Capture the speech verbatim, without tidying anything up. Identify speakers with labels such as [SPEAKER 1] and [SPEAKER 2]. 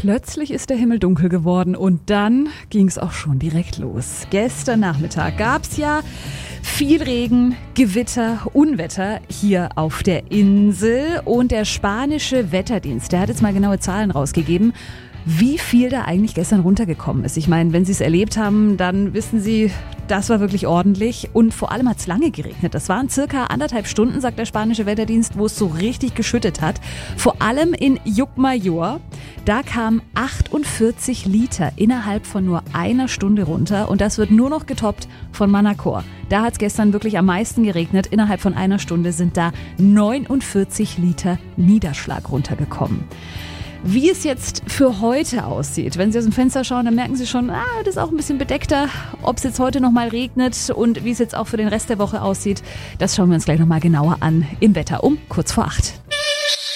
[SPEAKER 1] Plötzlich ist der Himmel dunkel geworden und dann ging es auch schon direkt los. Gestern Nachmittag gab es ja viel Regen, Gewitter, Unwetter hier auf der Insel und der spanische Wetterdienst, der hat jetzt mal genaue Zahlen rausgegeben, wie viel da eigentlich gestern runtergekommen ist. Ich meine, wenn Sie es erlebt haben, dann wissen Sie, das war wirklich ordentlich und vor allem hat es lange geregnet. Das waren circa anderthalb Stunden, sagt der spanische Wetterdienst, wo es so richtig geschüttet hat. Vor allem in Llucmajor, da kamen achtundvierzig Liter innerhalb von nur einer Stunde runter und das wird nur noch getoppt von Manacor. Da hat es gestern wirklich am meisten geregnet. Innerhalb von einer Stunde sind da neunundvierzig Liter Niederschlag runtergekommen. Wie es jetzt für heute aussieht, wenn Sie aus dem Fenster schauen, dann merken Sie schon, ah, das ist auch ein bisschen bedeckter. Ob es jetzt heute nochmal regnet und wie es jetzt auch für den Rest der Woche aussieht, das schauen wir uns gleich nochmal genauer an im Wetter um kurz vor acht.